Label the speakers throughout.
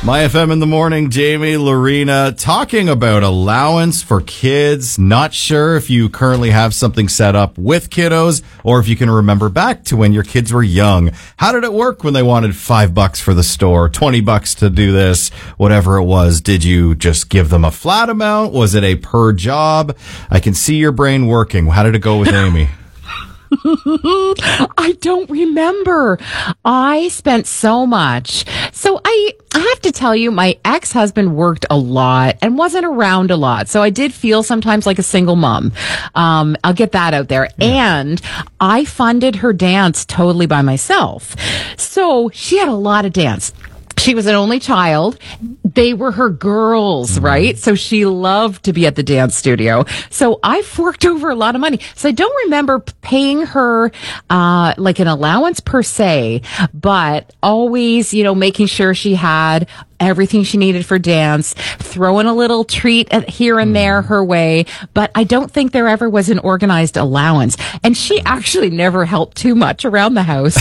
Speaker 1: My FM in the morning, Jamie, Lorena, talking about allowance for kids. Not sure if you currently have something set up with kiddos or if you can remember back to when your kids were young. How did it work when they wanted $5 for the store, $20 to do this, whatever it was? Did you just give them a flat amount? Was it a per job? I can see your brain working. How did it go with Amy?
Speaker 2: I don't remember. I spent so much. So I have to tell you, my ex-husband worked a lot and wasn't around a lot. So I did feel sometimes like a single mom. I'll get that out there. Yeah. And I funded her dance totally by myself. So she had a lot of dance. She was an only child. They were her girls, right? So she loved to be at the dance studio. So I forked over a lot of money. So I don't remember paying her, like an allowance per se, but always, making sure she had everything she needed for dance, throwing a little treat here and there her way. But I don't think there ever was an organized allowance. And she actually never helped too much around the house.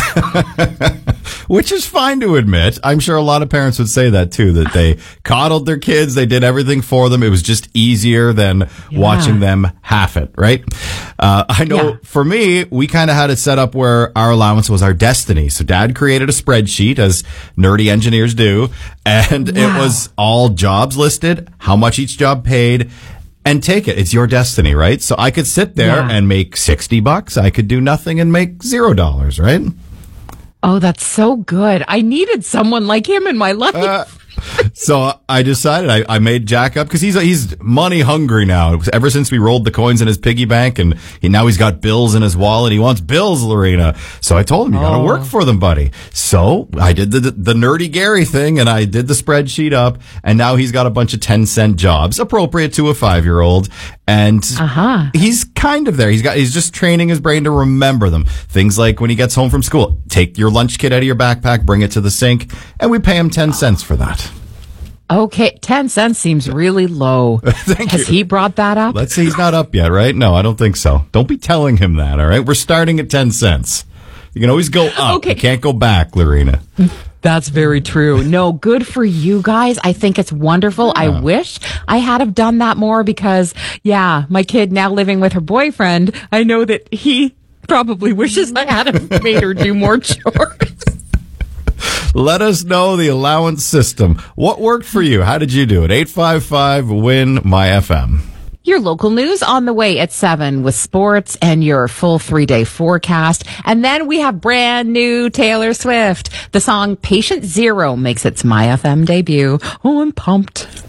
Speaker 1: Which is fine to admit. I'm sure a lot of parents would say that too, that they coddled their kids. They did everything for them. It was just easier than watching them half it, right? I know for me, we kind of had it set up where our allowance was our destiny. So Dad created a spreadsheet, as nerdy engineers do, and it was all jobs listed, how much each job paid, and take it. It's your destiny, right? So I could sit there and make $60. I could do nothing and make $0, right?
Speaker 2: Oh, that's so good. I needed someone like him in my life.
Speaker 1: So I decided I made Jack up because he's money hungry now. Ever since we rolled the coins in his piggy bank, and now he's got bills in his wallet. He wants bills, Lorena. So I told him, you got to work for them, buddy. So I did the nerdy Gary thing, and I did the spreadsheet up, and now he's got a bunch of 10-cent jobs appropriate to a 5-year-old. And he's kind of there. He's just training his brain to remember them. Things like when he gets home from school, take your lunch kit out of your backpack, bring it to the sink, and we pay him 10 cents for that.
Speaker 2: Okay, 10 cents seems really low. Has he brought that up?
Speaker 1: Let's see, he's not up yet, right? No, I don't think so. Don't be telling him that, all right? We're starting at 10 cents. You can always go up. Okay. You can't go back, Lorena.
Speaker 2: That's very true. No, good for you guys. I think it's wonderful. Yeah. I wish I had have done that more because, my kid now living with her boyfriend, I know that he probably wishes I had have made her do more chores.
Speaker 1: Let us know the allowance system. What worked for you? How did you do it? 855-WIN-MY-FM.
Speaker 2: Your local news on the way at 7 with sports and your full 3-day forecast. And then we have brand new Taylor Swift. The song Patient Zero makes its My FM debut. Oh, I'm pumped.